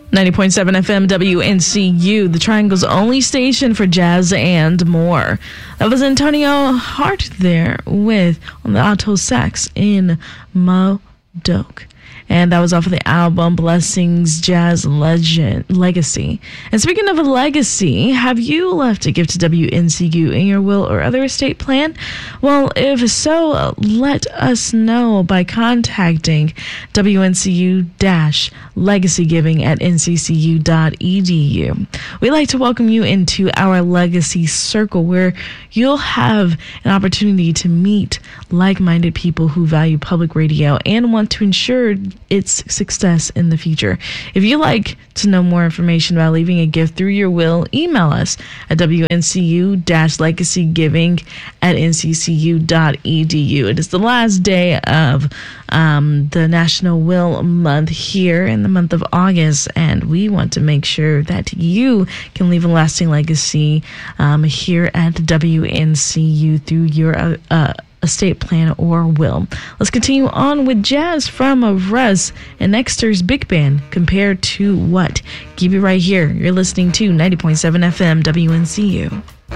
90.7 FM WNCU, the Triangle's only station for jazz and more. That was Antonio Hart there with on the alto sax in Mo Doke. And that was off of the album Blessings Jazz Legacy. And speaking of a legacy, have you left a gift to WNCU in your will or other estate plan? Well, if so, let us know by contacting WNCU-legacygiving@nccu.edu. We'd like to welcome you into our legacy circle where you'll have an opportunity to meet like-minded people who value public radio and want to ensure its success in the future. If you'd like to know more information about leaving a gift through your will, email us at WNCU-legacygiving@nccu.edu. It is the last day of the National Will Month here in the month of August, and we want to make sure that you can leave a lasting legacy here at WNCU through your estate plan or will. Let's continue on with jazz from Russ and Nexter's Big Band. Compared to what? Keep it right here. You're listening to 90.7 FM WNCU.